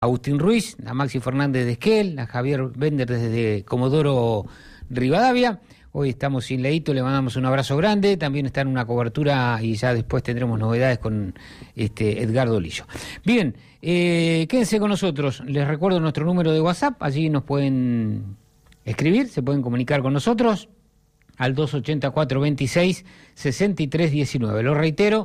Agustín Ruiz, a Maxi Fernández de Esquel, a Javier Bender desde Comodoro Rivadavia. Hoy estamos sin Leito, le mandamos un abrazo grande. También está en una cobertura y ya después tendremos novedades con Edgardo Lillo. Bien, quédense con nosotros. Les recuerdo nuestro número de WhatsApp, allí nos pueden escribir, se pueden comunicar con nosotros al 284-26-63-19. Lo reitero,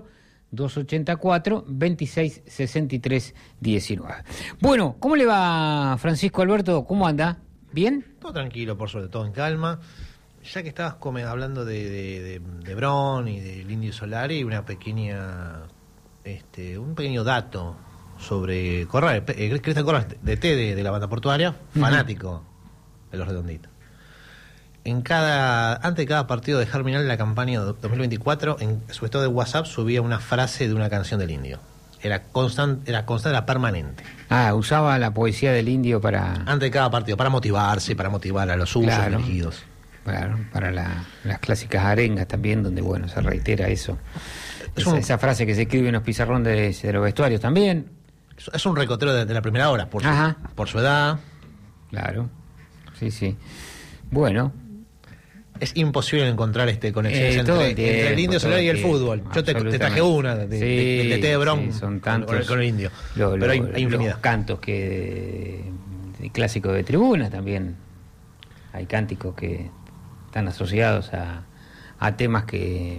284-26-63-19. Bueno, ¿cómo le va, Francisco Alberto? ¿Cómo anda? ¿Bien? Todo tranquilo, por sobre todo en calma. Ya que estabas hablando de Bron y del Indio Solari, un pequeño dato sobre Corrales, Cristian Corrales, de la banda portuaria, fanático de los Redonditos. Antes de cada partido de Germinal de la campaña 2024, en su estado de WhatsApp subía una frase de una canción del Indio. Era constante, era permanente. Usaba la poesía del Indio para... Antes de cada partido, para motivarse, para motivar a los suyos elegidos. Claro, para las clásicas arengas también, donde, bueno, se reitera eso. Esa frase que se escribe en los pizarrones de los vestuarios también. Es un recotero de la primera hora, por su edad. Claro, sí. Bueno... Es imposible encontrar conexiones entre el Indio Solari y el fútbol. Yo te traje una del TT de Bron son tantos, con el Indio. Pero hay infinidad. Los cantos de clásicos de tribuna también. Hay cánticos que están asociados a temas que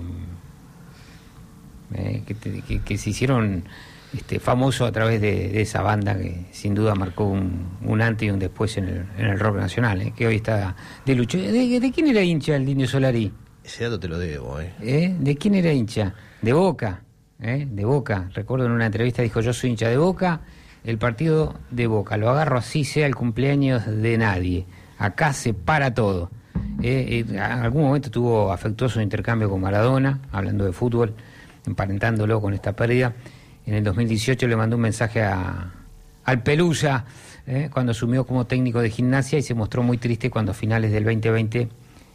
se hicieron famosos a través de esa banda que sin duda marcó un antes y un después en el rock nacional, que hoy está de lucha. ¿De quién era hincha el Indio Solari? Ese dato te lo debo. ¿De quién era hincha? De Boca. De Boca. Recuerdo en una entrevista dijo: yo soy hincha de Boca, el partido de Boca lo agarro así sea el cumpleaños de nadie, acá se para todo. En algún momento tuvo afectuoso intercambio con Maradona, hablando de fútbol, emparentándolo con esta pérdida. En el 2018 le mandó un mensaje al Pelusa cuando asumió como técnico de Gimnasia, y se mostró muy triste cuando a finales del 2020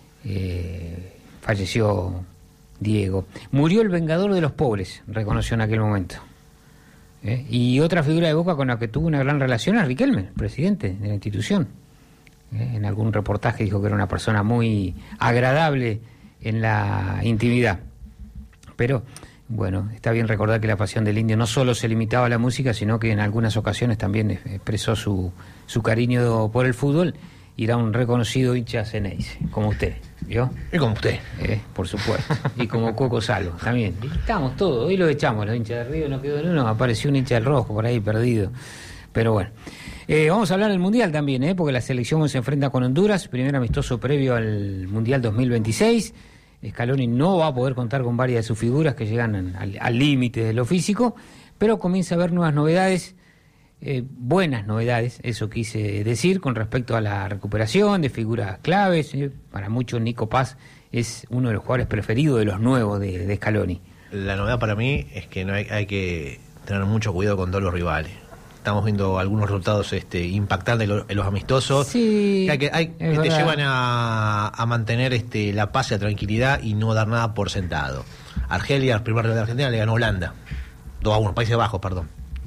falleció Diego. Murió el vengador de los pobres, reconoció en aquel momento. Y otra figura de Boca con la que tuvo una gran relación es Riquelme, presidente de la institución. En algún reportaje dijo que era una persona muy agradable en la intimidad. Pero... bueno, está bien recordar que la pasión del Indio no solo se limitaba a la música, sino que en algunas ocasiones también expresó su cariño por el fútbol, y era un reconocido hincha Ceneice, como usted, ¿vio? Y como usted. Por supuesto. Y como Coco Salvo, también. Y estamos todos, hoy lo echamos, los hinchas de Río, no quedó en uno, apareció un hincha del Rojo por ahí perdido. Pero bueno. Vamos a hablar del Mundial también, porque la selección se enfrenta con Honduras, primer amistoso previo al Mundial 2026. Scaloni no va a poder contar con varias de sus figuras que llegan al límite de lo físico, pero comienza a haber nuevas novedades, buenas novedades, eso quise decir, con respecto a la recuperación de figuras claves. Para muchos Nico Paz es uno de los jugadores preferidos de los nuevos de Scaloni. La novedad para mí es que no hay que tener mucho cuidado con todos los rivales. Estamos viendo algunos resultados impactantes en los amistosos, sí, que te llevan a mantener la paz y la tranquilidad y no dar nada por sentado. Argelia, el primer rival de Argentina, le ganó Holanda 2-1, Países Bajos, perdón,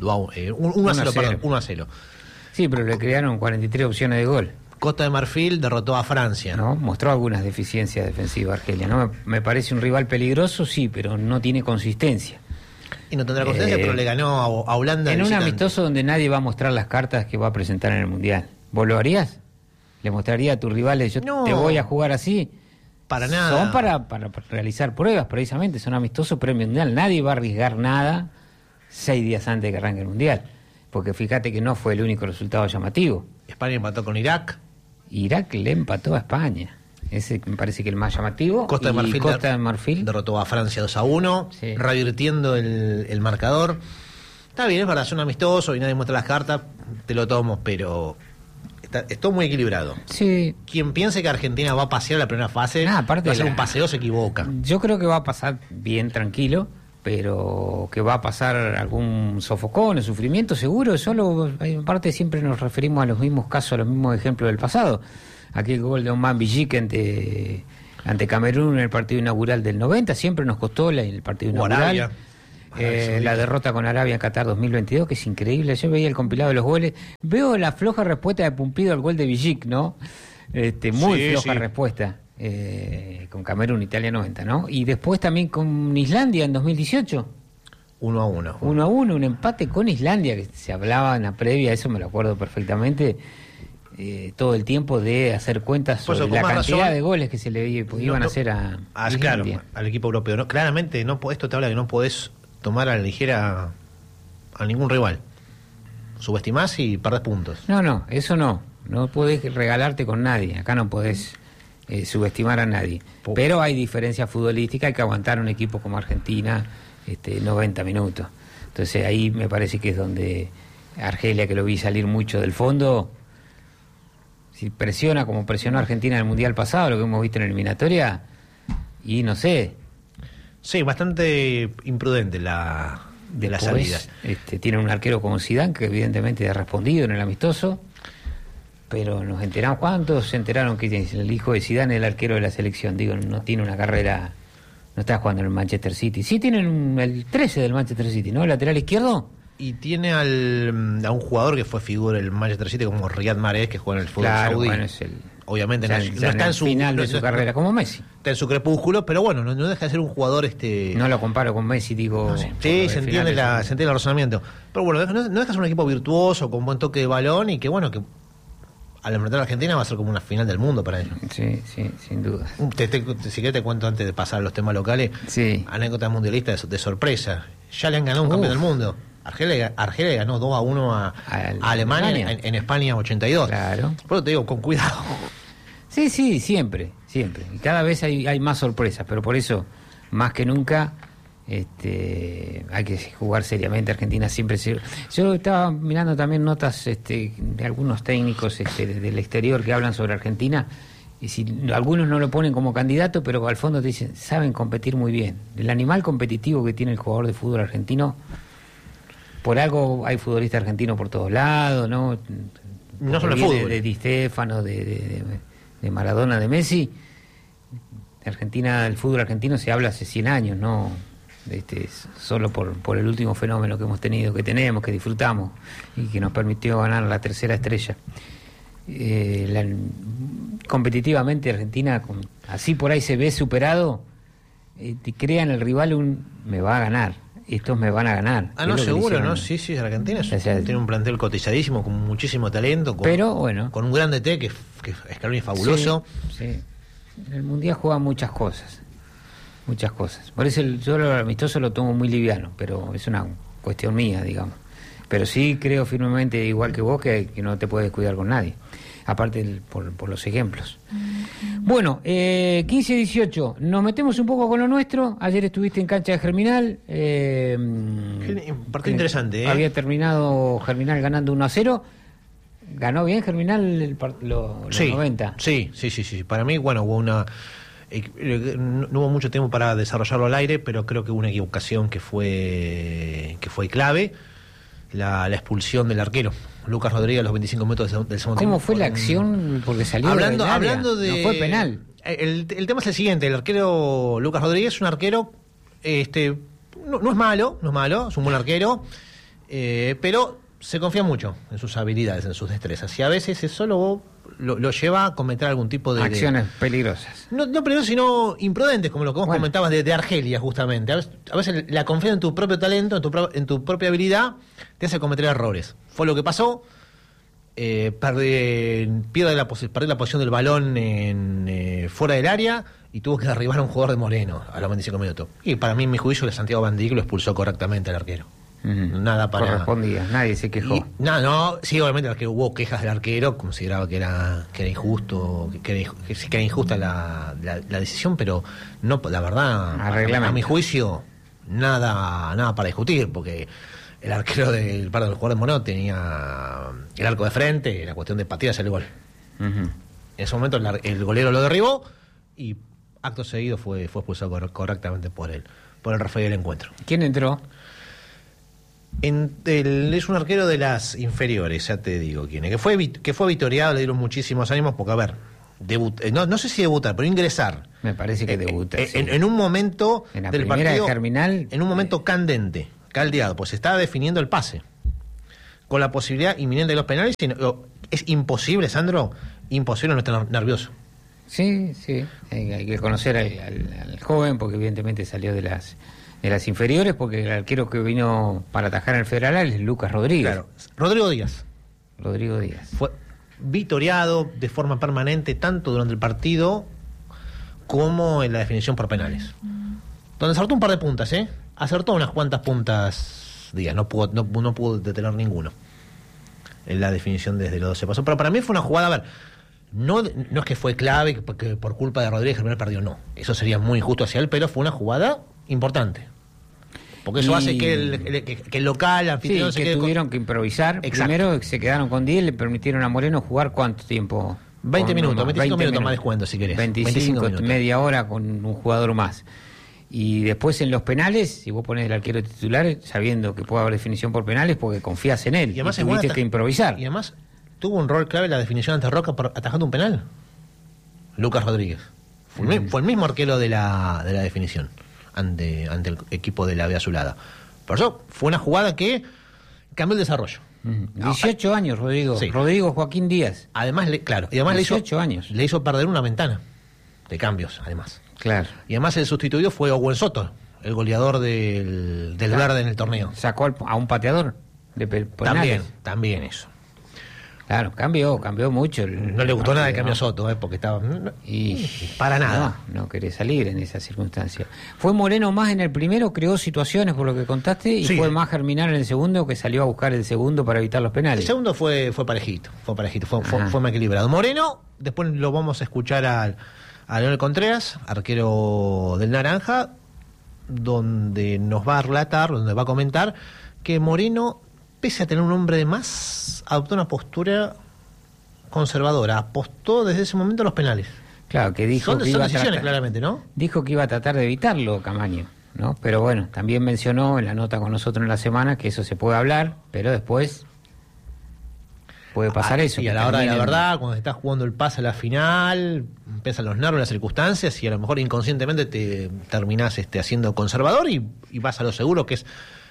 1-0. Sí, pero le crearon 43 opciones de gol. Costa de Marfil derrotó a Francia. No, mostró algunas deficiencias defensivas Argelia. No me parece un rival peligroso, sí, pero no tiene consistencia. Y no tendrá consistencia, pero le ganó a Holanda. En un amistoso donde nadie va a mostrar las cartas que va a presentar en el Mundial. ¿Vos lo harías? ¿Le mostraría a tus rivales, te voy a jugar así? Para nada. Son para realizar pruebas, precisamente. Son amistosos premio Mundial. Nadie va a arriesgar nada 6 días antes de que arranque el Mundial. Porque fíjate que no fue el único resultado llamativo. España empató con Irak. Irak le empató a España. Ese me parece que el más llamativo. Costa de Marfil derrotó a Francia 2-1, sí, revirtiendo el marcador. Está bien, es verdad, son amistosos y nadie muestra las cartas, te lo tomo, pero es todo muy equilibrado. Sí. Quien piense que Argentina va a pasear la primera fase, va a ser un paseo, se equivoca. Yo creo que va a pasar bien tranquilo, pero que va a pasar algún sofocón, el sufrimiento seguro. Solo, en parte, siempre nos referimos a los mismos casos, a los mismos ejemplos del pasado. Aquel gol de Oman Villique ante Camerún en el partido inaugural del 90, siempre nos costó el partido inaugural. la derrota con Arabia en Qatar 2022, que es increíble. Yo veía el compilado de los goles, veo la floja respuesta de Pumpido al gol de Villic, ¿no? Muy floja respuesta. Con Camerún, Italia 90, ¿no? Y después también con Islandia en 2018. 1-1. 1-1, un empate con Islandia, que se hablaba en la previa, eso me lo acuerdo perfectamente, todo el tiempo de hacer cuentas sobre la cantidad de goles que se le iban a hacer a Islandia. Claro, al equipo europeo. No, claramente, esto te habla que no podés tomar a la ligera a ningún rival. Subestimás y perdés puntos. No, eso no. No podés regalarte con nadie. Acá no podés subestimar a nadie. Pero hay diferencias futbolísticas, hay que aguantar un equipo como Argentina 90 minutos. Entonces ahí me parece que es donde Argelia, que lo vi salir mucho del fondo, si presiona como presionó Argentina en el Mundial pasado, lo que hemos visto en la eliminatoria, y no sé. Sí, bastante imprudente la salida. Tiene un arquero como Zidane, que evidentemente ha respondido en el amistoso, pero nos enteramos, ¿cuántos se enteraron que el hijo de Zidane es el arquero de la selección? Digo, no tiene una carrera, no está jugando en el Manchester City. Sí tienen el 13 del Manchester City, ¿no? El lateral izquierdo. Y tiene a un jugador que fue figura del Manchester City como Riyad Mahrez, que juega en el fútbol saudí. Bueno, obviamente no está en su final de su carrera, como Messi. Está en su crepúsculo, pero bueno, no deja de ser un jugador No lo comparo con Messi, digo. No sé. Sí, se entiende el razonamiento. Pero bueno, no deja de ser un equipo virtuoso, con buen toque de balón, y que bueno, que al enfrentar a Argentina va a ser como una final del mundo para él. Sí, sin duda. Si querés te cuento antes de pasar a los temas locales, anécdotas mundialistas de sorpresa. Ya le han ganado un campeón del mundo. Argelia ganó 2-1 a Alemania en España 82. Claro. Por eso te digo, con cuidado. Sí, siempre. Y cada vez hay más sorpresas, pero por eso, más que nunca, hay que jugar seriamente. Argentina siempre Yo estaba mirando también notas de algunos técnicos del exterior que hablan sobre Argentina, y si algunos no lo ponen como candidato, pero al fondo te dicen, saben competir muy bien. El animal competitivo que tiene el jugador de fútbol argentino, por algo hay futbolistas argentinos por todos lados, ¿no? No solo el fútbol. De Di Stéfano, de Maradona, de Messi. Argentina, el fútbol argentino se habla hace 100 años, ¿no? Solo por el último fenómeno que hemos tenido, que tenemos, que disfrutamos y que nos permitió ganar la tercera estrella. Competitivamente Argentina, así por ahí se ve superado, te crean el rival me va a ganar. Estos me van a ganar. No, seguro, ¿no? Sí, Argentina tiene un plantel cotizadísimo, con muchísimo talento, pero bueno, con un gran DT que Scaloni es fabuloso. Sí. El Mundial juega muchas cosas. Por eso yo lo amistoso lo tomo muy liviano, pero es una cuestión mía, digamos. Pero sí creo firmemente, igual que vos, que no te puedes cuidar con nadie. Aparte por los ejemplos. Bueno, 15-18, nos metemos un poco con lo nuestro. Ayer estuviste en cancha de Germinal. Un partido interesante. Había terminado Germinal ganando 1-0. ¿Ganó bien Germinal los 90? Sí. Para mí, bueno, hubo no hubo mucho tiempo para desarrollarlo al aire, pero creo que hubo una equivocación que fue clave. La expulsión del arquero Lucas Rodríguez a los 25 metros del segundo tiempo. ¿Cómo fue la acción? Porque salió hablando de... No fue penal. El tema es el siguiente. El arquero Lucas Rodríguez es un arquero... no es malo, es un buen arquero, pero se confía mucho en sus habilidades, en sus destrezas. Y a veces eso lo lleva a cometer algún tipo de... acciones peligrosas. No peligrosas, sino imprudentes, como lo que vos comentabas de Argelia, justamente. A veces la confianza en tu propio talento, en tu propia habilidad, te hace cometer errores. Fue lo que pasó. Pierde la posición del balón fuera del área y tuvo que derribar a un jugador de Moreno a los 25 minutos. Y para mí, en mi juicio, el Santiago Bandic lo expulsó correctamente al arquero. Nada para... Correspondía, nadie se quejó. Sí, obviamente hubo quejas del arquero, consideraba que era injusto, que era injusta la decisión, pero no, la verdad, a mi juicio, nada para discutir, porque el arquero del jugador de Moreno tenía el arco de frente, era cuestión de patear hacer el gol. En ese momento el golero lo derribó y acto seguido fue expulsado correctamente por el referee del encuentro. ¿Quién entró? Es un arquero de las inferiores, ya te digo quién es, que fue victoriado, le dieron muchísimos ánimos, porque a ver, no sé si debutar, pero ingresar. Me parece que debuta. En un momento en la del primera partido, de Germinal, en un momento candente, caldeado, pues se está definiendo el pase. Con la posibilidad inminente de los penales, es imposible, Sandro, imposible no estar nervioso. Sí, hay que conocer al joven, porque evidentemente salió de las inferiores, porque el arquero que vino para atajar en el Federal es Lucas Rodríguez. Claro, Rodrigo Díaz. Fue vitoreado de forma permanente tanto durante el partido como en la definición por penales. Donde acertó un par de puntas, acertó unas cuantas puntas Díaz, no pudo detener ninguno en la definición desde los 12 pasos. Pero para mí fue una jugada, a ver, no es que fue clave porque por culpa de Rodríguez Germinal perdió, no, eso sería muy injusto hacia él, pero fue una jugada importante. Porque eso hace que el local, anfitrión, se quede tuvieron que improvisar. Exacto. Primero se quedaron con 10, le permitieron a Moreno jugar ¿cuánto tiempo? 20 minutos, 25 minutos más descuento si querés. 25 minutos. Media hora con un jugador más. Y después en los penales, si vos ponés el arquero titular, sabiendo que puede haber definición por penales, porque confías en él. Y además tuviste que improvisar. Y además tuvo un rol clave en la definición ante Roca atajando un penal. Lucas Rodríguez. Fue el mismo arquero de la definición ante el equipo de la B Azulada. Por eso fue una jugada que cambió el desarrollo. 18 años, Rodrigo. Sí. Rodrigo Joaquín Díaz. Además, 18 años. Le hizo perder una ventana de cambios, además. Claro. Y además el sustituido fue Owen Soto, el goleador del Verde en el torneo. Sacó a un pateador de penales. También eso. Claro, cambió mucho. No le gustó nada el cambio a Soto, porque estaba... para nada. No quería salir en esa circunstancia. Fue Moreno más en el primero, creó situaciones por lo que contaste, y fue más Germinal en el segundo, que salió a buscar el segundo para evitar los penales. El segundo fue parejito, fue más equilibrado. Moreno, después lo vamos a escuchar a Leonel Contreras, arquero del Naranja, donde nos va a relatar, donde va a comentar que Moreno, pese a tener un hombre de más, adoptó una postura conservadora, apostó desde ese momento a los penales. Claro, que dijo son que iba decisiones, claramente, ¿no? Dijo que iba a tratar de evitarlo, Camaño, ¿no? Pero bueno, también mencionó en la nota con nosotros en la semana que eso se puede hablar, pero después puede pasar eso. Y a la hora de la verdad, cuando estás jugando el pase a la final, empiezan los nervios, las circunstancias, y a lo mejor inconscientemente te terminás haciendo conservador y vas a lo seguro, que es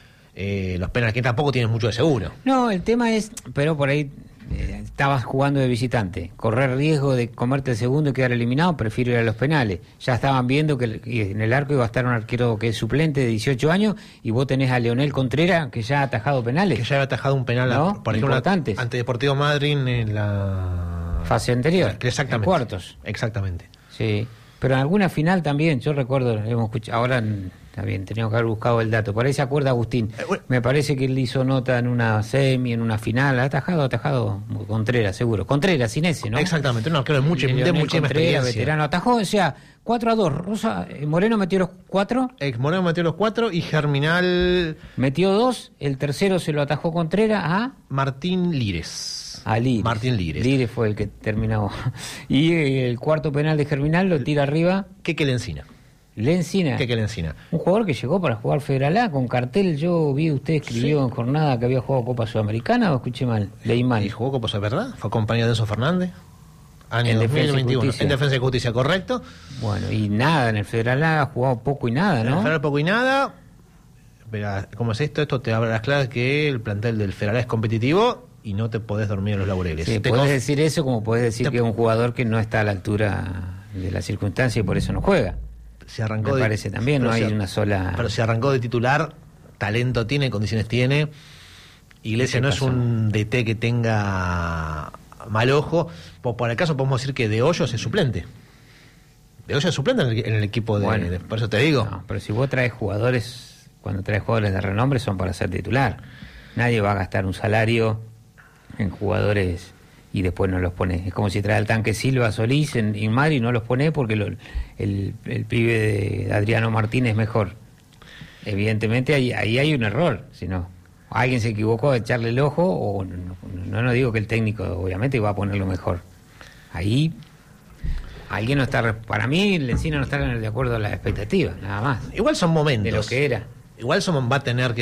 los penales, que tampoco tienen mucho de seguro. No, el tema es, pero por ahí estabas jugando de visitante, correr riesgo de comerte el segundo y quedar eliminado, prefiero ir a los penales. Ya estaban viendo que en el arco iba a estar un arquero que es suplente de 18 años, y vos tenés a Leonel Contreras, que ya ha atajado penales. Que ya había atajado un penal, ¿no? Por ejemplo, importantes, ante Deportivo Madryn en la fase anterior, exactamente, en cuartos. Exactamente. Sí, pero en alguna final también, yo recuerdo, hemos escuchado, ahora está bien, teníamos que haber buscado el dato, por ahí se acuerda Agustín, me parece que él hizo nota en una semi, en una final, ha atajado Contreras, seguro, Contreras, sin ese, ¿no? Exactamente, un arquero de mucha experiencia. Veterano, atajó, o sea, 4-2, Moreno metió los 4. Moreno metió los 4 y Germinal metió 2, el tercero se lo atajó Contreras a Martín Lires. Martín Lires. Lires fue el que terminó. Y el cuarto penal de Germinal lo tira arriba Keke Lencina. Lencina. Un jugador que llegó para jugar Federal A con cartel. Yo vi, usted escribió en jornada que había jugado Copa Sudamericana, o escuché mal, leí mal. ¿Y jugó Copa Sudamericana? ¿Fue compañero de Enzo Fernández? Año en 2021. En Defensa y Justicia, correcto. Bueno, y nada, en el Federal A ha jugado poco y nada, ¿no? En el Federal poco y nada. Pero, ¿cómo es esto? Esto te abre las claras que el plantel del Federal A es competitivo y no te podés dormir en los laureles. Sí, podés decir eso, como podés decir que es un jugador que no está a la altura de la circunstancia y por eso no juega. Me parece también, no hay una sola... Pero se arrancó de titular, talento tiene, condiciones tiene. Iglesias no es un DT que tenga mal ojo. Por el caso podemos decir que De Hoyos es suplente. De Hoyos es suplente en el equipo de... Por eso te digo. No, pero si vos traes jugadores, cuando traes jugadores de renombre son para ser titular. Nadie va a gastar un salario en jugadores y después no los pone. Es como si trae al tanque Silva, Solís en Madrid y no los pone porque el pibe de Adriano Martínez es mejor. Evidentemente ahí hay un error, si no, alguien se equivocó de echarle el ojo, o no digo que el técnico obviamente va a ponerlo mejor. Ahí alguien no está, para mí Lencina no está de acuerdo a las expectativas, nada más. Igual son momentos. De lo que era. Igual va a tener,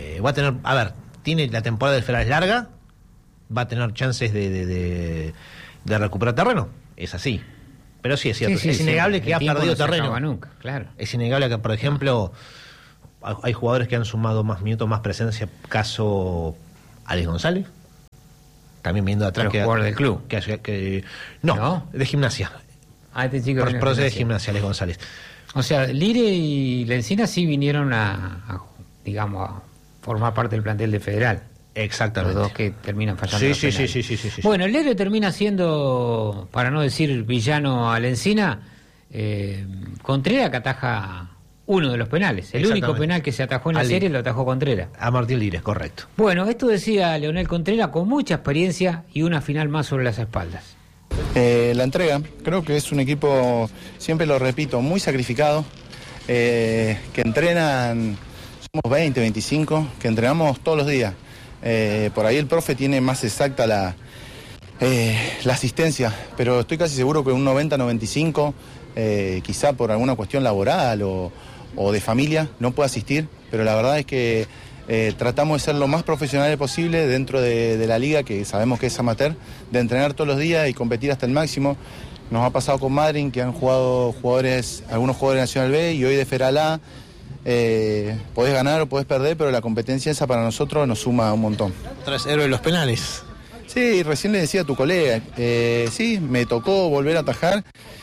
a ver, tiene la temporada del Federal es larga, va a tener chances de de recuperar terreno. Es así. Pero sí, es cierto. Sí, es innegable que ha perdido terreno. Nunca, claro. Es innegable que, por ejemplo, hay jugadores que han sumado más minutos, más presencia. Caso Alex González. También viendo atrás. Pero jugador del club. No, de Gimnasia. Este chico procede de Gimnasia, Alex González. O sea, Lire y Lencina sí vinieron a formar parte del plantel de Federal. Exactamente. Los dos que terminan fallando. Sí. Bueno, el héroe termina siendo, para no decir villano a Lencina, Contreras, que ataja uno de los penales. El único penal que se atajó en la serie lo atajó Contreras. A Martín Lire, correcto. Bueno, esto decía Leonel Contreras con mucha experiencia y una final más sobre las espaldas. La entrega, creo que es un equipo, siempre lo repito, muy sacrificado, que entrenan, somos 20, 25, que entrenamos todos los días. Por ahí el profe tiene más exacta la asistencia, pero estoy casi seguro que un 90-95, quizá por alguna cuestión laboral o de familia, no puede asistir, pero la verdad es que tratamos de ser lo más profesionales posible dentro de la liga, que sabemos que es amateur, de entrenar todos los días y competir hasta el máximo. Nos ha pasado con Madryn, que han jugado algunos jugadores de Nacional B y hoy de Federal A. Podés ganar o podés perder, pero la competencia esa para nosotros nos suma un montón. Tras héroe de los penales. Sí, recién le decía a tu colega, sí, me tocó volver a atajar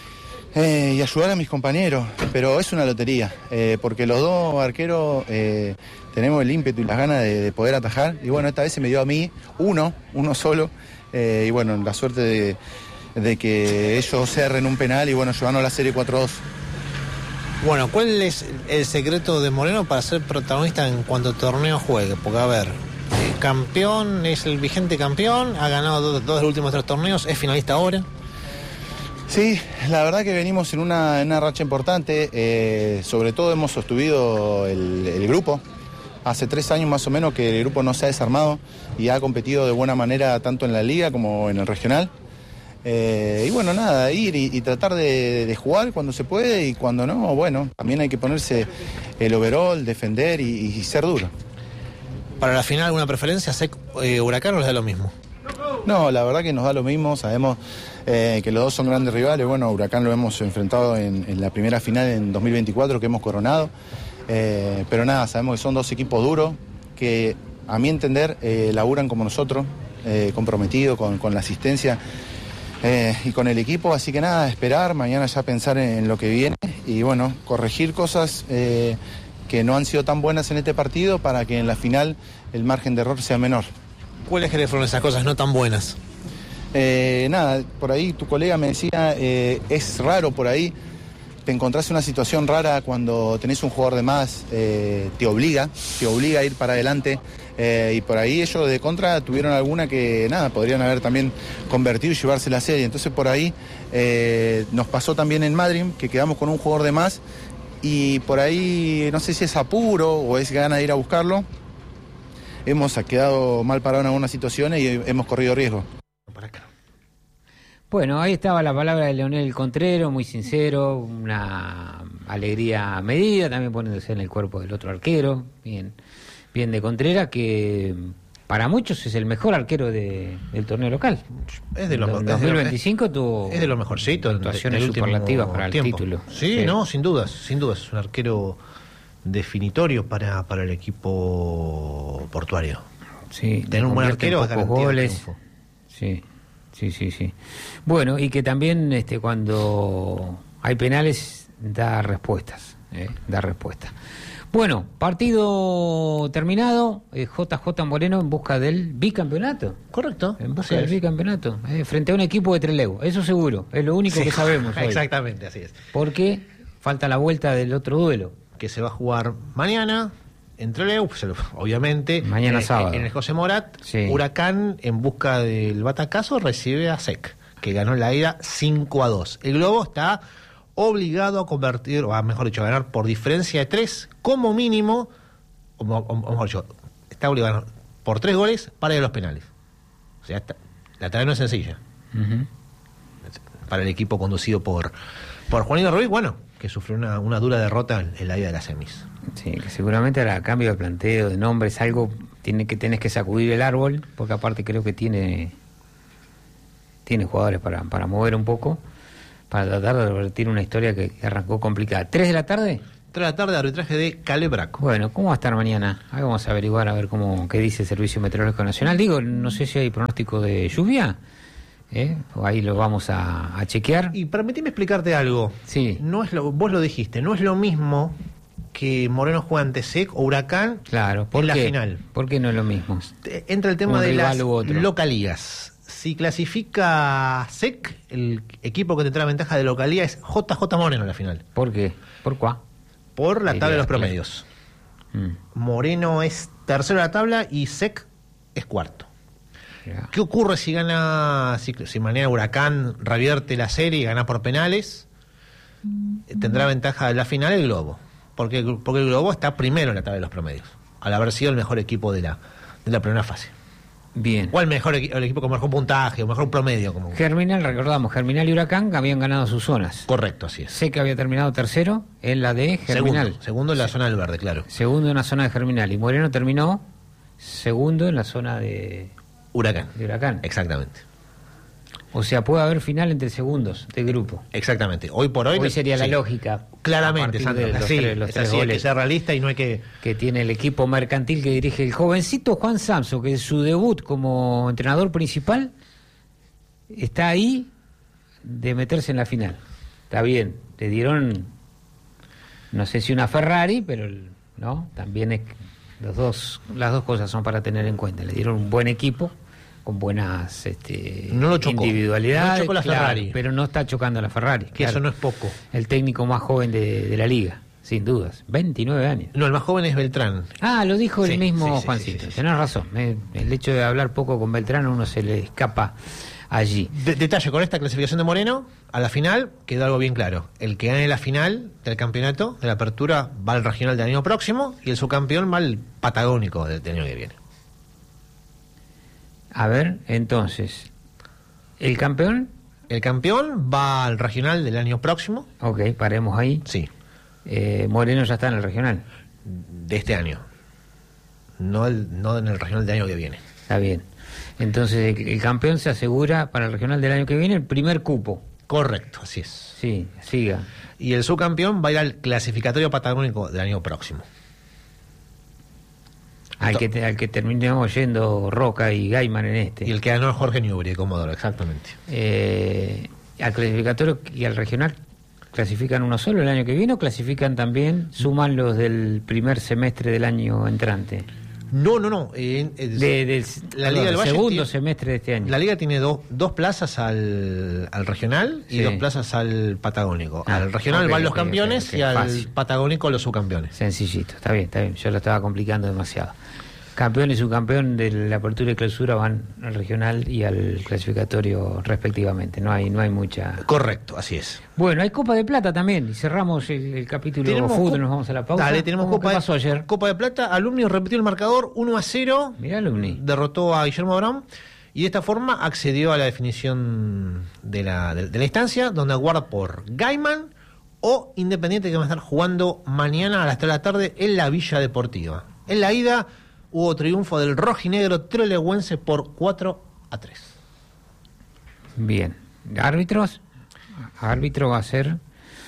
y ayudar a mis compañeros, pero es una lotería, porque los dos arqueros tenemos el ímpetu y las ganas de poder atajar, y bueno, esta vez se me dio a mí uno solo, y bueno, la suerte de que ellos cerren un penal y bueno, llevarnos a la serie 4-2. Bueno, ¿cuál es el secreto de Moreno para ser protagonista en cuanto torneo juegue? Porque, a ver, campeón, es el vigente campeón, ha ganado dos de los últimos 3 torneos, es finalista ahora. Sí, la verdad que venimos en una racha importante, sobre todo hemos sostenido el grupo. Hace 3 años más o menos que el grupo no se ha desarmado y ha competido de buena manera tanto en la liga como en el regional. Y bueno, nada, ir y tratar de jugar cuando se puede y cuando no, bueno, también hay que ponerse el overall, defender y ser duro. ¿Para la final alguna preferencia? ¿Huracán o les da lo mismo? No, la verdad que nos da lo mismo, sabemos que los dos son grandes rivales. Bueno, Huracán lo hemos enfrentado en la primera final en 2024 que hemos coronado, pero nada, sabemos que son dos equipos duros que a mi entender laburan como nosotros, comprometidos con la asistencia y con el equipo, así que nada, esperar, mañana ya pensar en lo que viene y bueno, corregir cosas que no han sido tan buenas en este partido para que en la final el margen de error sea menor. ¿Cuáles fueron esas cosas no tan buenas? Nada, por ahí tu colega me decía, es raro por ahí, te encontrás en una situación rara cuando tenés un jugador de más, te obliga a ir para adelante, y por ahí ellos de contra tuvieron alguna que nada, podrían haber también convertido y llevarse la serie, entonces por ahí nos pasó también en Madryn, que quedamos con un jugador de más, y por ahí no sé si es apuro o es gana de ir a buscarlo, hemos quedado mal parados en algunas situaciones y hemos corrido riesgo. Bueno, ahí estaba la palabra de Leonel Contreras, muy sincero, una alegría medida, también poniéndose en el cuerpo del otro arquero, bien de Contreras, que para muchos es el mejor arquero del torneo local. Es de los en 2025 tuvo es de los mejorcitos, actuaciones superlativas para el título. Sí, no, sin dudas, es un arquero definitorio para el equipo portuario. Sí, tener un buen arquero es garantía goles. de triunfo. Sí. Bueno, y que también cuando hay penales da respuestas, Bueno, partido terminado, JJ Moreno en busca del bicampeonato. Correcto. En busca del bicampeonato, frente a un equipo de Trelew, eso seguro, es lo único que sabemos hoy. Exactamente, así es. Porque falta la vuelta del otro duelo. Que se va a jugar mañana en Trelew, pues, obviamente. Mañana sábado. En el José Morat, sí. Huracán, en busca del batacazo, recibe a SEC, que ganó la ida 5-2. El Globo está obligado a convertir, o mejor dicho, a ganar por diferencia de 3, como mínimo, o mejor dicho, está obligado a ganar por 3 goles para ir a los penales. O sea, la tarea no es sencilla. Uh-huh. Para el equipo conducido por Juanito Ruiz, bueno, que sufrió una dura derrota en la ida de las semis. Sí, que seguramente hará cambio de planteo, de nombres, algo tenés que sacudir el árbol, porque aparte creo que tiene tiene jugadores para mover un poco, para tratar de revertir una historia que arrancó complicada. ¿3 de la tarde? 3 de la tarde, arbitraje de Caleb Braco. Bueno, ¿cómo va a estar mañana? Ahí vamos a averiguar, a ver qué dice el Servicio Meteorológico Nacional. Digo, no sé si hay pronóstico de lluvia, ahí lo vamos a chequear. Y permitime explicarte algo. Sí. Vos lo dijiste, no es lo mismo que Moreno juega ante SEC o Huracán, claro, en la final. ¿Por qué no es lo mismo? Entra el tema de las localías. Si clasifica SEC, el equipo que tendrá ventaja de localía es JJ Moreno en la final. ¿Por qué? ¿Por cuál? Por la tabla de los promedios. Moreno es tercero de la tabla y SEC es cuarto. Yeah. ¿Qué ocurre si mañana Huracán revierte la serie y gana por penales? Tendrá ventaja de la final el Globo. Porque el Globo está primero en la tabla de los promedios, al haber sido el mejor equipo de la primera fase. Bien. O el equipo con mejor puntaje o mejor promedio. Germinal, recordamos, Germinal y Huracán habían ganado sus zonas. Correcto, así es. Sé que había terminado tercero en la de Germinal. Segundo en la zona del verde, claro. Segundo en la zona de Germinal. Y Moreno terminó segundo en la zona de Huracán. Exactamente. O sea, puede haber final entre segundos de grupo. Exactamente. Hoy por hoy sería la lógica. Claramente, Sandro. Los tres hay goles que ser realista y no hay que tiene el equipo mercantil que dirige el jovencito Juan Samso, que es su debut como entrenador principal, está ahí de meterse en la final. Está bien, le dieron, no sé si una Ferrari, pero no, también es las dos cosas son para tener en cuenta. Le dieron un buen equipo con buenas no lo chocó. Individualidades, no chocó la Ferrari, pero no está chocando la Ferrari. Que claro, eso no es poco. El técnico más joven de la liga, sin dudas, 29 años. No, el más joven es Beltrán. Lo dijo el mismo Juancito. Tenés razón. El hecho de hablar poco con Beltrán a uno se le escapa allí. Detalle, con esta clasificación de Moreno, a la final quedó algo bien claro. El que gane la final del campeonato, de la apertura, va al regional del año próximo y el subcampeón va al patagónico del año que viene. A ver, entonces, ¿el campeón? El campeón va al regional del año próximo. Ok, paremos ahí. Sí. Moreno ya está en el regional. De este año. No en el regional del año que viene. Está bien. Entonces, el campeón se asegura para el regional del año que viene el primer cupo. Correcto, así es. Sí, siga. Y el subcampeón va a ir al clasificatorio patagónico del año próximo. Al que terminemos yendo Roca y Gaiman en este. Y el que ganó Jorge Newbery de Comodoro, exactamente. ¿Al clasificatorio y al regional clasifican uno solo el año que viene o clasifican también, suman los del primer semestre del año entrante? No. La Liga del Valle segundo semestre de este año. La Liga tiene dos plazas al regional y 2 plazas al patagónico. Al regional van los campeones y al fácil. Patagónico los subcampeones. Sencillito, está bien. Yo lo estaba complicando demasiado. Campeón y subcampeón de la apertura y clausura van al regional y al clasificatorio respectivamente. No hay mucha. Correcto, así es. Bueno, hay Copa de Plata también. Y cerramos el capítulo de fútbol, nos vamos a la pausa. Dale, tenemos ¿Qué pasó ayer? Copa de Plata, Alumni repitió el marcador 1-0. Mirá, Alumni. Derrotó a Guillermo Abraham y de esta forma accedió a la definición de la instancia, donde aguarda por Gaiman o Independiente, que va a estar jugando mañana a las 3 de la tarde en la Villa Deportiva. En la ida hubo triunfo del rojinegro trelewense por 4-3. Bien. ¿Árbitros? Árbitro va a ser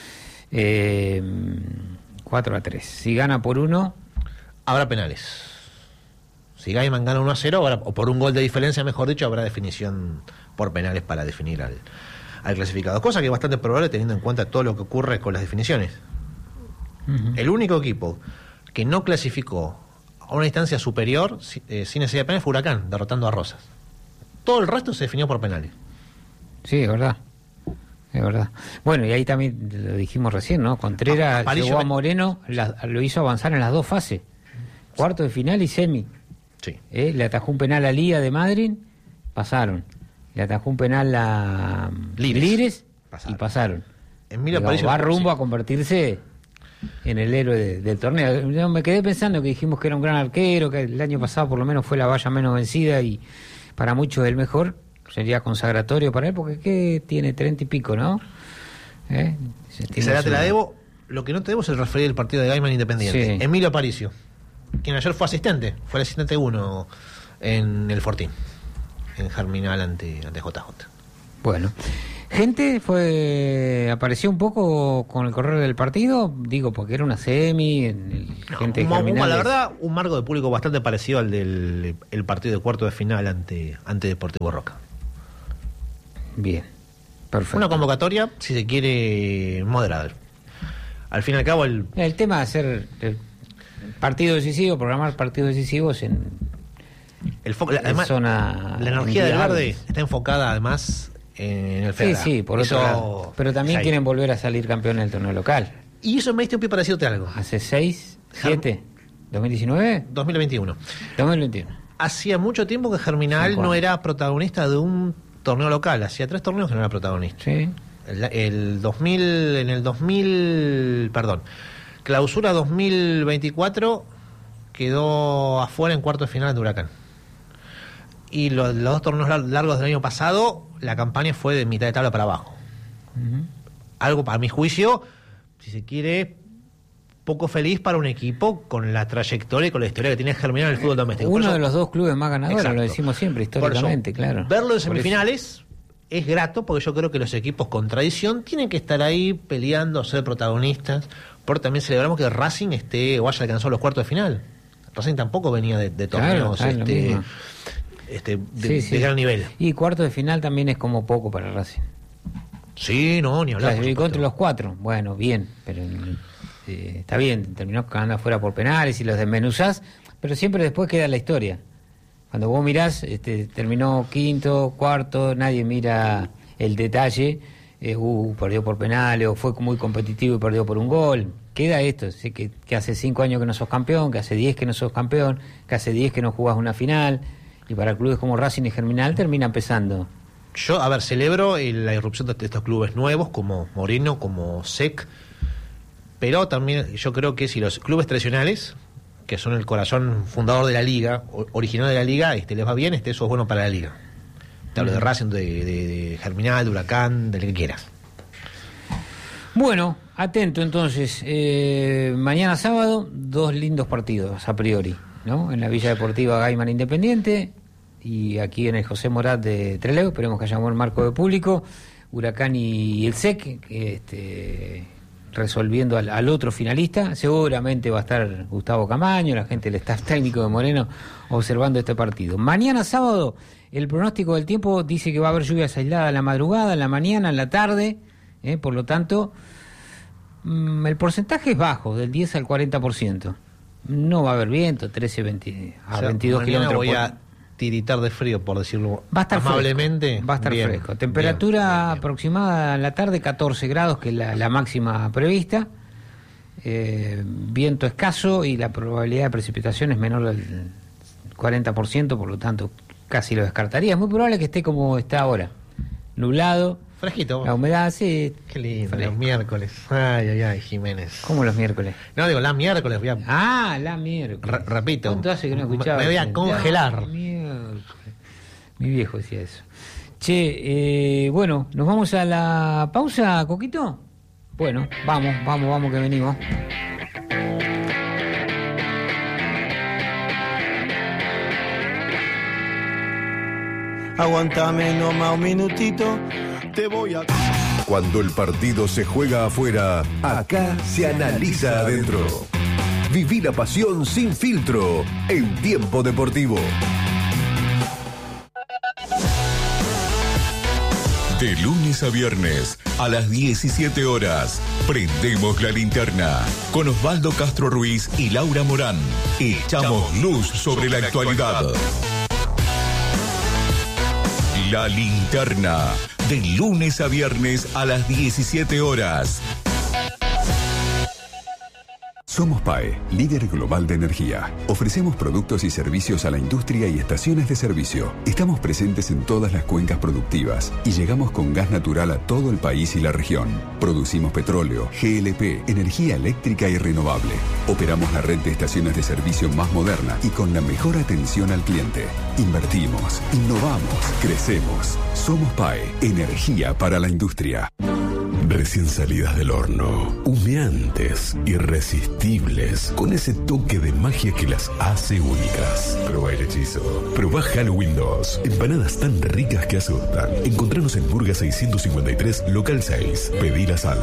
4-3. Si gana por 1... habrá penales. Si Gaiman gana 1-0, o por un gol de diferencia, mejor dicho, habrá definición por penales para definir al clasificado. Cosa que es bastante probable teniendo en cuenta todo lo que ocurre con las definiciones. Uh-huh. El único equipo que no clasificó a una instancia superior sin necesidad de penales fue Huracán, derrotando a Rosas. Todo el resto se definió por penales. Sí, es verdad. Bueno, y ahí también lo dijimos recién, ¿no? Contreras llevó a Moreno, lo hizo avanzar en las 2 fases. Cuarto de final y semi. Sí. Le atajó un penal a Lía de Madrid, pasaron. Le atajó un penal a Lires y pasaron. Va rumbo a convertirse en el héroe del torneo. Yo me quedé pensando que dijimos que era un gran arquero, que el año pasado por lo menos fue la valla menos vencida y para muchos el mejor. Sería consagratorio para él porque ¿qué tiene? 30 y pico, ¿no? Será, te la debo. Lo que no te debo es el referido del partido de Gaiman Independiente. Sí. Emilio Aparicio, quien ayer fue asistente, fue el asistente 1 en el Fortín, en Germinal ante JJ. Bueno, gente apareció un poco con el correr del partido, digo, porque era una semi, gente la verdad, un marco de público bastante parecido al del el partido de cuarto de final ante Deportivo Roca. Bien, perfecto. Una convocatoria, si se quiere, moderada. Al fin y al cabo, el tema de hacer el partido decisivo, programar partidos decisivos además, zona. La energía del Verde está enfocada además en el FEDA. Sí, por otro lado. Pero también quieren volver a salir campeones del torneo local. Y eso me diste un pie para decirte algo. ¿Hace 6, 7, 2019? 2021. 2021. Hacía mucho tiempo que Germinal no era protagonista de un torneo local. Hacía 3 torneos que no era protagonista. Sí. Clausura 2024 quedó afuera en cuarto de final de Huracán. Y los 2 torneos largos del año pasado, la campaña fue de mitad de tabla para abajo. Uh-huh. Algo, para mi juicio, si se quiere, poco feliz para un equipo con la trayectoria y con la historia que tiene Germinal en el fútbol doméstico. Uno de los 2 clubes más ganadores, exacto. Lo decimos siempre, históricamente, claro. Verlo en semifinales es grato, porque yo creo que los equipos con tradición tienen que estar ahí peleando, ser protagonistas, porque también celebramos que Racing haya alcanzado los cuartos de final. Racing tampoco venía de torneos de gran nivel. Y cuarto de final también es como poco para Racing. Sí, no, ni hablar. Clasificó entre los 4, bueno, bien, pero está bien, terminó quedando afuera por penales y los desmenuzás, pero siempre después queda la historia. Cuando vos mirás, terminó quinto, cuarto, nadie mira el detalle, perdió por penales, o fue muy competitivo y perdió por un gol. Queda esto, ¿sí? que hace 5 años que no sos campeón, que hace 10 que no sos campeón, que hace 10 que no jugás una final, y para clubes como Racing y Germinal termina pesando. Yo, celebro la irrupción de estos clubes nuevos, como Moreno, como SEC, pero también yo creo que si los clubes tradicionales, que son el corazón fundador de la liga, original de la liga, les va bien, eso es bueno para la liga. Te hablo de Racing, de Germinal, de Huracán, de lo que quieras. Bueno, atento entonces. Mañana sábado, 2 lindos partidos a priori, ¿no? En la Villa Deportiva Gaiman Independiente y aquí en el José Morat de Trelew. Esperemos que haya un buen marco de público. Huracán y el SEC, resolviendo al otro finalista. Seguramente va a estar Gustavo Camaño, la gente del staff técnico de Moreno, observando este partido. Mañana sábado, el pronóstico del tiempo dice que va a haber lluvias aisladas en la madrugada, en la mañana, en la tarde, por lo tanto, el porcentaje es bajo, del 10 al 40%. No va a haber viento, 13 a 22 kilómetros voy a tiritar de frío, por decirlo va a estar amablemente. Fresco, va a estar bien, fresco. Temperatura bien. Aproximada en la tarde, 14 grados, que es la máxima prevista. Viento escaso y la probabilidad de precipitación es menor del 40%, por lo tanto, casi lo descartaría. Es muy probable que esté como está ahora, nublado. Fresquito. La humedad, sí. Qué lindo, fresco. Los miércoles. Ay, Jiménez. ¿Cómo los miércoles? No, digo, la miércoles. La miércoles. Repito. ¿Cuánto hace que no escuchaba? Me voy a congelar. Mi viejo decía eso. Che, bueno, ¿nos vamos a la pausa, Coquito? Bueno, vamos que venimos. Aguantame nomás un minutito, te voy a... Cuando el partido se juega afuera, acá se analiza adentro. Viví la pasión sin filtro en Tiempo Deportivo. De lunes a viernes a las 17 horas, prendemos la linterna con Osvaldo Castro Ruiz y Laura Morán. Echamos luz sobre la actualidad. La Linterna, de lunes a viernes a las 17 horas. Somos PAE, líder global de energía. Ofrecemos productos y servicios a la industria y estaciones de servicio. Estamos presentes en todas las cuencas productivas y llegamos con gas natural a todo el país y la región. Producimos petróleo, GLP, energía eléctrica y renovable. Operamos la red de estaciones de servicio más moderna y con la mejor atención al cliente. Invertimos, innovamos, crecemos. Somos PAE, energía para la industria. recién salidas del horno, humeantes, irresistibles, con ese toque de magia que las hace únicas. Probá el hechizo. Probá Halloween 2. Empanadas tan ricas que asustan. Encontranos en Burga 653, local 6. Pedilas al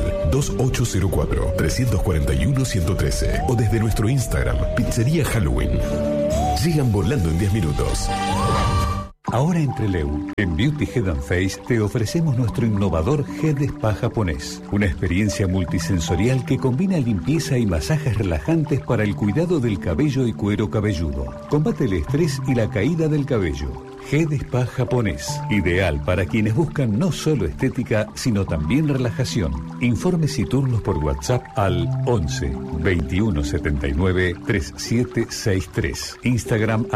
2804-341-113 o desde nuestro Instagram, Pizzería Halloween. Llegan volando en 10 minutos. Ahora en Trelew, en Beauty Head and Face, te ofrecemos nuestro innovador Head Spa japonés. Una experiencia multisensorial que combina limpieza y masajes relajantes para el cuidado del cabello y cuero cabelludo. Combate el estrés y la caída del cabello. Head Spa japonés, ideal para quienes buscan no solo estética, sino también relajación. Informes y turnos por WhatsApp al 11 21 79 3763. Instagram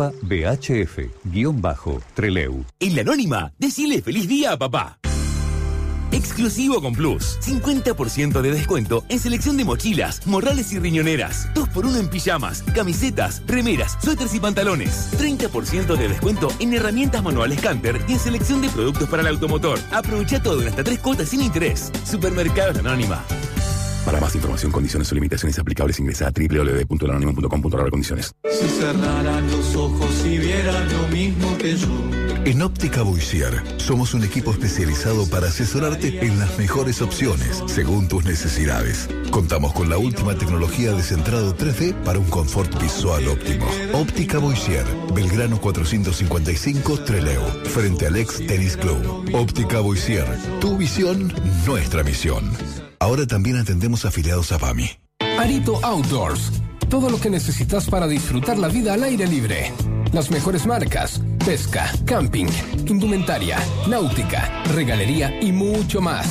@BHF_Trelew. En La Anónima, decile feliz día a papá. Exclusivo con Plus. 50% de descuento en selección de mochilas, morrales y riñoneras. 2x1 en pijamas, camisetas, remeras, suéteres y pantalones. 30% de descuento en herramientas manuales Canter y en selección de productos para el automotor. Aprovecha todo en hasta 3 cuotas sin interés. Supermercados La Anónima. Para más información, condiciones o limitaciones aplicables, ingresa a www.lanonima.com.ar/condiciones. Si cerraran los ojos y vieran lo mismo que yo. En Óptica Boissier somos un equipo especializado para asesorarte en las mejores opciones, según tus necesidades. Contamos con la última tecnología de centrado 3D para un confort visual óptimo. Óptica Boissier, Belgrano 455, Trelew, frente al ex Tennis Club. Óptica Boissier, tu visión, nuestra misión. Ahora también atendemos afiliados a PAMI. Arito Outdoors. Todo lo que necesitas para disfrutar la vida al aire libre. Las mejores marcas, pesca, camping, indumentaria, náutica, regalería y mucho más.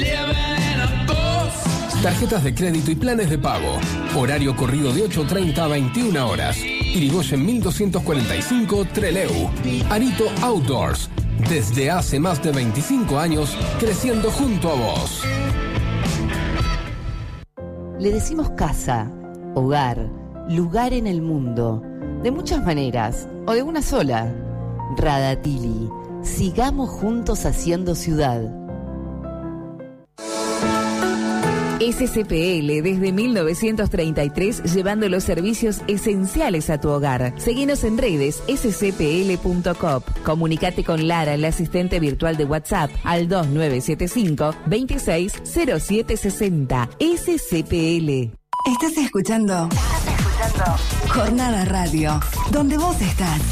Tarjetas de crédito y planes de pago. Horario corrido de 8:30 a 21 horas. Irigoyen 1245, Trelew. Arito Outdoors. Desde hace más de 25 años, creciendo junto a vos. Le decimos casa, hogar, lugar en el mundo, de muchas maneras o de una sola. Radatili, sigamos juntos haciendo ciudad. SCPL desde 1933 llevando los servicios esenciales a tu hogar. Seguinos en redes scpl.coop. Comunicate con Lara, la asistente virtual de WhatsApp, al 2975 260760. SCPL. Estás escuchando Jornada Radio, donde vos estás.